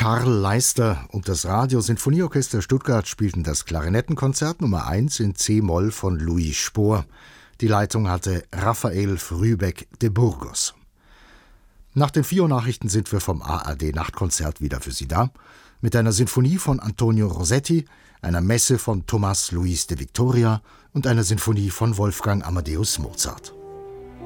Karl Leister und das Radiosinfonieorchester Stuttgart spielten das Klarinettenkonzert Nummer 1 in C-Moll von Louis Spohr. Die Leitung hatte Raphael Frühbeck de Burgos. Nach den 4 Uhr Nachrichten sind wir vom ARD-Nachtkonzert wieder für Sie da, mit einer Sinfonie von Antonio Rossetti, einer Messe von Tomás Luis de Victoria und einer Sinfonie von Wolfgang Amadeus Mozart.